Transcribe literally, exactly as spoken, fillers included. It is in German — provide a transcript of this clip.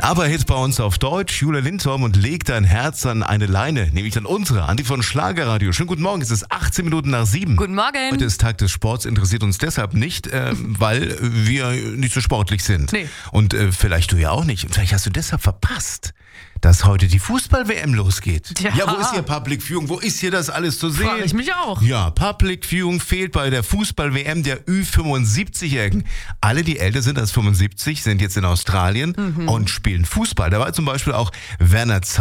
Aber-Hit bei uns auf Deutsch, Julia Lindholm und Leg dein Herz an eine Leine, nämlich an unsere, an die von Schlagerradio. Schönen guten Morgen, es ist achtzehn Minuten nach sieben. Guten Morgen. Heute ist Tag des Sports, interessiert uns deshalb nicht, äh, weil wir nicht so sportlich sind. Nee. Und äh, vielleicht du ja auch nicht. Und vielleicht hast du deshalb verpasst, dass heute die Fußball-W M losgeht. Ja. ja, wo ist hier Public Viewing? Wo ist hier das alles zu sehen? Frage ich mich auch. Ja, Public Viewing fehlt bei der Fußball-W M der Ü fünfundsiebzigjährigen. Alle, die älter sind als fünfundsiebzig, sind jetzt in Australien mhm. und spielen Fußball. Da war zum Beispiel auch Werner